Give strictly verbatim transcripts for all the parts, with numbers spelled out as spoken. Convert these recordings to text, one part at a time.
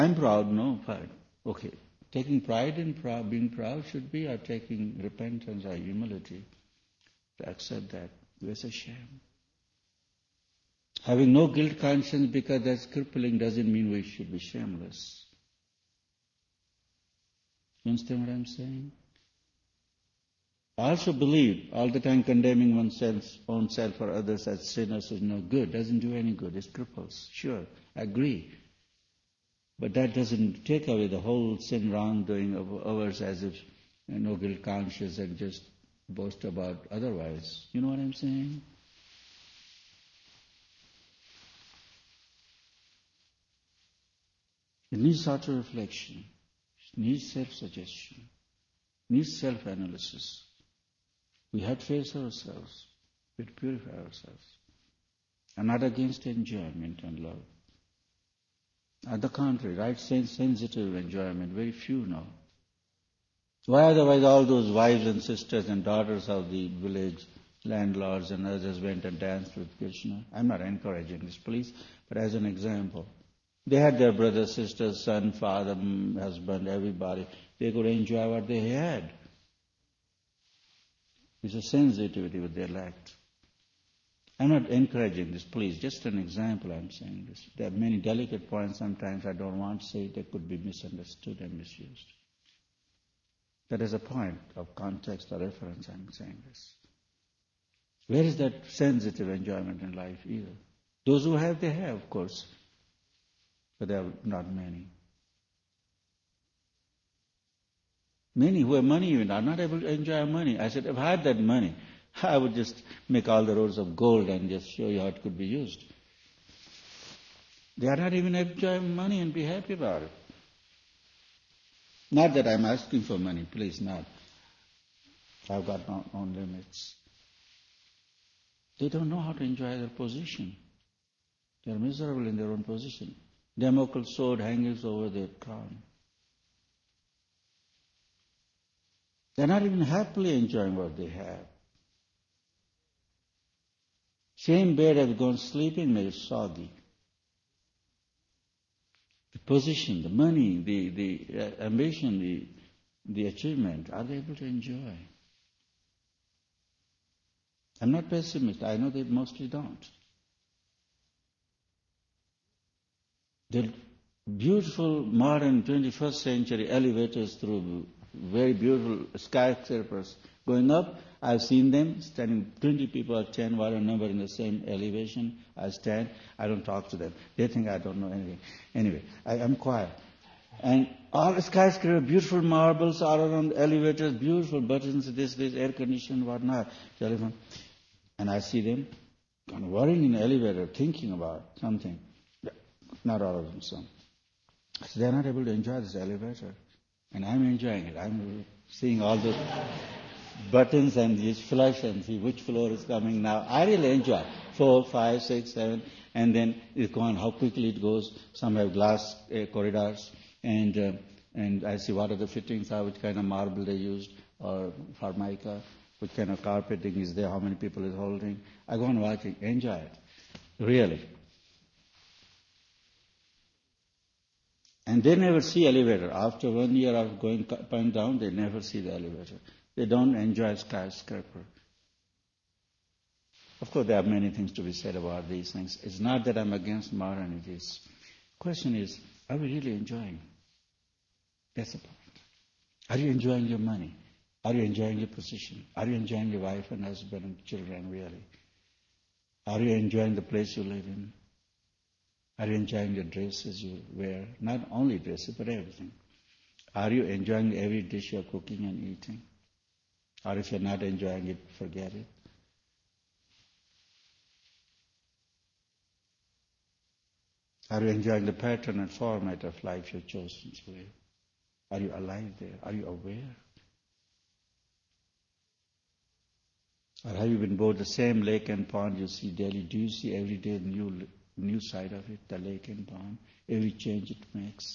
I'm proud, no, fine. Okay. Taking pride in proud, being proud should be, or taking repentance or humility to accept that. There's a shame. Having no guilt conscience because that's crippling doesn't mean we should be shameless. You understand what I'm saying? I also believe all the time condemning oneself, own self or others as sinners is no good, doesn't do any good, it cripples. Sure, I agree. But that doesn't take away the whole sin wrongdoing of ours as if you know, no guilt conscious and just boast about otherwise. You know what I'm saying? It needs auto-reflection. It needs self-suggestion. It needs self-analysis. We have to face ourselves. We have to purify ourselves. I'm not against enjoyment and love. On the contrary, right sensitive enjoyment, very few know. Why otherwise all those wives and sisters and daughters of the village landlords and others went and danced with Krishna? I'm not encouraging this, please, but as an example. They had their brothers, sisters, son, father, husband, everybody. They could enjoy what they had. It's a sensitivity that they lacked. I'm not encouraging this, please. Just an example I'm saying this. There are many delicate points sometimes I don't want to say that could be misunderstood and misused. That is a point of context or reference I'm saying this. Where is that sensitive enjoyment in life either? Those who have, they have, of course. But there are not many. Many who have money even are not able to enjoy money. I said, if I had that money, I would just make all the roads of gold and just show you how it could be used. They are not even enjoying money and be happy about it. Not that I'm asking for money, please, not. I've got my own limits. They don't know how to enjoy their position. They are miserable in their own position. Damocles' sword hangs over their crown. They're not even happily enjoying what they have. Same bed has gone sleeping, made soggy. The position, the money, the, the uh, ambition, the, the achievement, are they able to enjoy? I'm not pessimist. I know they mostly don't. The beautiful modern twenty-first century elevators through very beautiful skyscrapers going up, I've seen them standing, twenty people or ten, whatever number in the same elevation. I stand, I don't talk to them. They think I don't know anything. Anyway, I am quiet. And all the skyscrapers, beautiful marbles all around the elevators, beautiful buttons, this, this, air conditioning, whatnot, telephone. And I see them kind of worrying in the elevator, thinking about something. Not all of them, some. So they're not able to enjoy this elevator. And I'm enjoying it. I'm seeing all the buttons and these flash and see which floor is coming now. I really enjoy four, five, six, seven, and then it's gone, how quickly it goes. Some have glass uh, corridors, and uh, and I see what are the fittings are, which kind of marble they used, or formica, which kind of carpeting is there, how many people is holding. I go on watching, enjoy it, really. And they never see elevator. After one year of going up and down, they never see the elevator. They don't enjoy skyscraper. Of course, there are many things to be said about these things. It's not that I'm against modernity. The question is, are we really enjoying? That's the point. Are you enjoying your money? Are you enjoying your position? Are you enjoying your wife and husband and children, really? Are you enjoying the place you live in? Are you enjoying the dresses you wear? Not only dresses, but everything. Are you enjoying every dish you're cooking and eating? Or if you're not enjoying it, forget it. Are you enjoying the pattern and format of life you've chosen to live? Are you alive there? Are you aware? Or have you been both the same lake and pond you see daily? Do you see every day new new side of it, the lake and pond, every change it makes?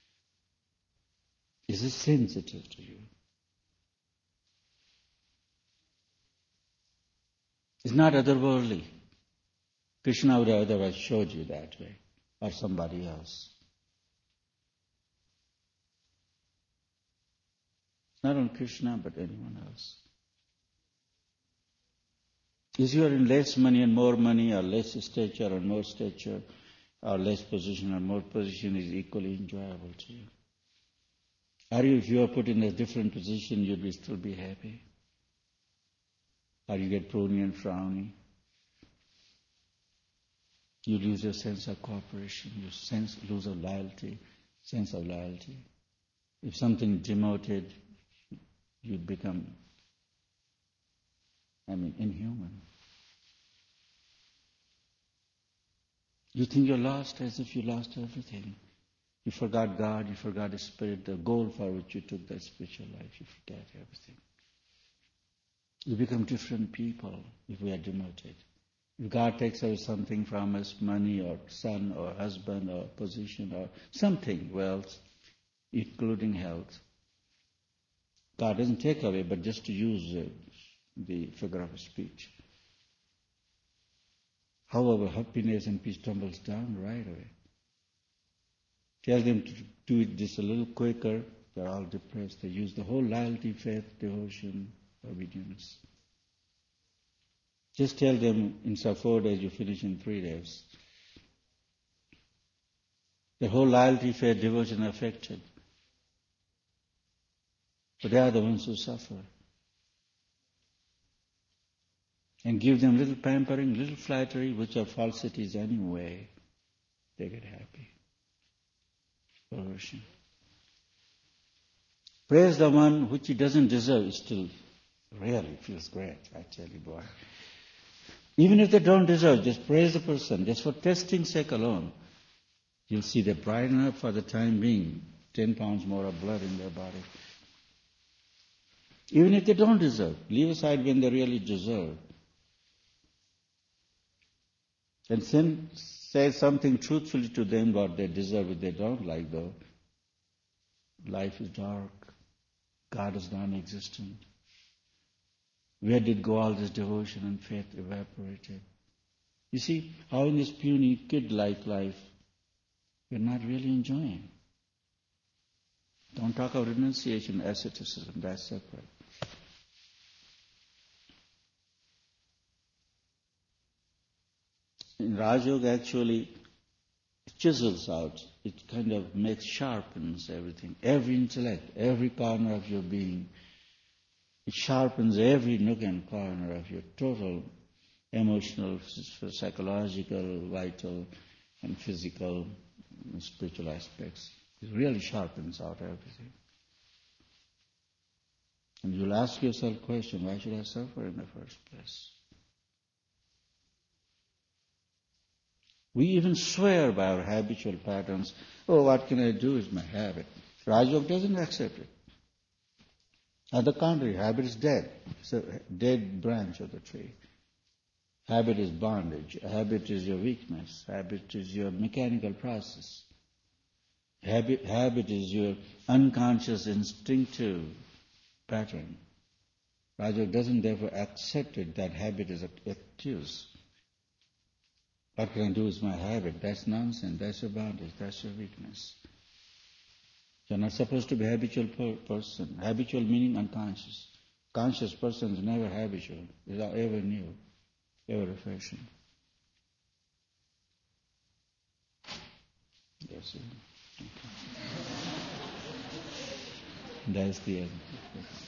Is it sensitive to you? It's not otherworldly. Krishna would have otherwise showed you that way, or somebody else. Not only Krishna, but anyone else. If you are in less money and more money, or less stature and more stature, or less position and more position is equally enjoyable to you. Or if you are put in a different position, you'd be still be happy. Or you get pruny and frowny. You lose your sense of cooperation, you sense, lose of loyalty, sense of loyalty. If something demoted, you become, I mean, inhuman. You think you're lost as if you lost everything. You forgot God, you forgot the Spirit, the goal for which you took that spiritual life, you forget everything. You become different people if we are demoted. If God takes away something from us, money or son or husband or position or something, wealth, including health, God doesn't take away, but just to use uh, the figure of speech. However, happiness and peace tumbles down right away. Tell them to do it just a little quicker, they're all depressed. They use the whole loyalty, faith, devotion, obedience. Just tell them in four days you finish in three days. The whole loyalty, faith, devotion are affected. But they are the ones who suffer. And give them little pampering, little flattery, which are falsities anyway. They get happy. Perversion. Praise the one which he doesn't deserve. It still really feels great, I tell you, boy. Even if they don't deserve, just praise the person, just for testing sake alone. You'll see they brighten up for the time being, ten pounds more of blood in their body. Even if they don't deserve, leave aside when they really deserve. And then say something truthfully to them what they deserve, if they don't like though. Life is dark. God is non-existent. Where did go all this devotion and faith evaporated? You see, how in this puny kid-like life, we're not really enjoying. Don't talk of renunciation, asceticism, that's separate. In Raj Yoga actually chisels out, it kind of makes, sharpens everything, every intellect, every corner of your being. It sharpens every nook and corner of your total emotional, psychological, vital, and physical and spiritual aspects. It really sharpens out everything. And you'll ask yourself the question, why should I suffer in the first place? We even swear by our habitual patterns. Oh, what can I do is my habit. Raj Yoga doesn't accept it. On the contrary, habit is dead. It's a dead branch of the tree. Habit is bondage. Habit is your weakness. Habit is your mechanical process. Habit, habit is your unconscious, instinctive pattern. Raj Yoga doesn't therefore accept it that habit is accused. What can I do is my habit. That's nonsense. That's your bondage. That's your weakness. You're not supposed to be a habitual per- person. Habitual meaning unconscious. Conscious person is never habitual. Is ever new, ever refreshing. Yes. Okay. That's the end.